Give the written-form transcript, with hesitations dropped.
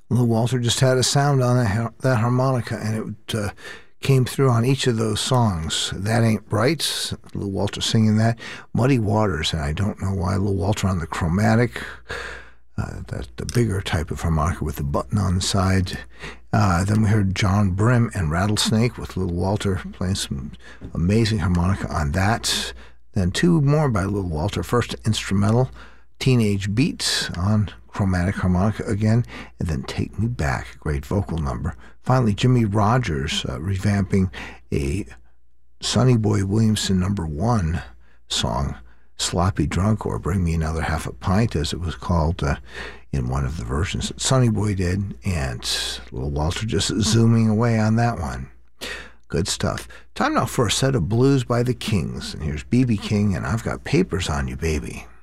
Little Walter just had a sound on that harmonica, and it came through on each of those songs. That Ain't Right, Little Walter singing that. Muddy Waters, and I don't know why. Little Walter on the chromatic, the bigger type of harmonica with the button on the side. Then we heard John Brim and Rattlesnake with Little Walter playing some amazing harmonica on that. Then two more by Little Walter. First instrumental, Teenage Beats on chromatic harmonica again, and then Take Me Back, a great vocal number. Finally, Jimmy Rogers revamping a Sonny Boy Williamson #1 song, Sloppy Drunk, or Bring Me Another Half a Pint, as it was called in one of the versions that Sonny Boy did, and Little Walter just zooming away on that one. Good stuff. Time now for a set of blues by the Kings, and here's B.B. King and I've Got Papers on You, Baby.